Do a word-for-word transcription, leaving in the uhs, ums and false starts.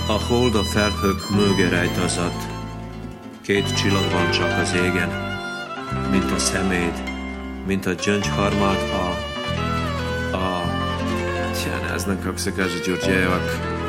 A hold a felhők mögé rejtezett, két csillag van csak az égen, mint a szeméd, mint a gyöngyharmát a... a... Tja, ne znam kako se kaže Đurđevak.